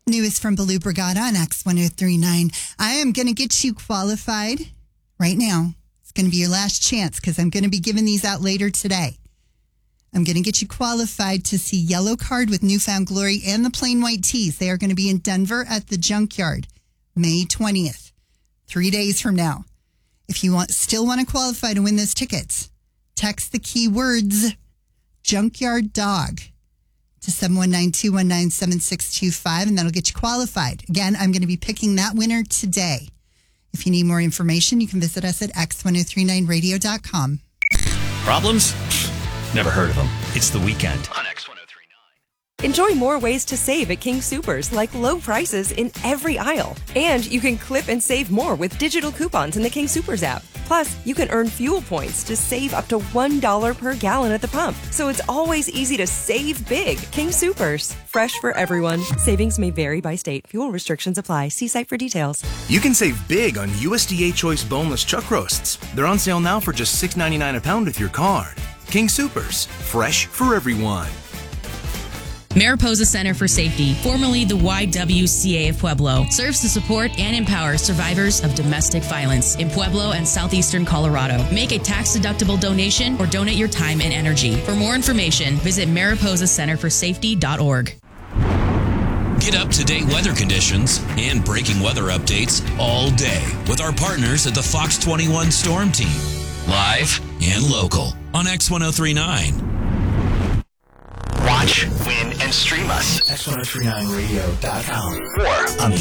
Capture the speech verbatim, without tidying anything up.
Newest from Baloo Brigada on X ten thirty-nine. I am going to get you qualified right now. It's going to be your last chance because I'm going to be giving these out later today. I'm going to get you qualified to see Yellow Card with Newfound Glory and the Plain White Tees. They are going to be in Denver at the Junkyard, May twentieth, three days from now. If you want, still want to qualify to win those tickets, text the keywords Junkyard Dog to seven one nine, two one nine, seven six two five, and that'll get you qualified. Again, I'm going to be picking that winner today. If you need more information, you can visit us at x ten thirty-nine radio dot com. Problems? Never heard of them. It's The Weekend on X ten thirty-nine. Enjoy more ways to save at King Soopers, like low prices in every aisle. And you can clip and save more with digital coupons in the King Soopers app. Plus, you can earn fuel points to save up to one dollar per gallon at the pump. So it's always easy to save big. King Soopers. Fresh for everyone. Savings may vary by state. Fuel restrictions apply. See site for details. You can save big on U S D A Choice boneless chuck roasts. They're on sale now for just six ninety-nine a pound with your card. King Soopers. Fresh for everyone. Mariposa Center for Safety, formerly the Y W C A of Pueblo, serves to support and empower survivors of domestic violence in Pueblo and southeastern Colorado. Make a tax-deductible donation or donate your time and energy. For more information, visit mariposa center for safety dot org. Get up-to-date weather conditions and breaking weather updates all day with our partners at the Fox twenty-one Storm Team. Live and local on X ten thirty-nine. Watch, win, and stream us. X ten thirty-nine radio dot com or on the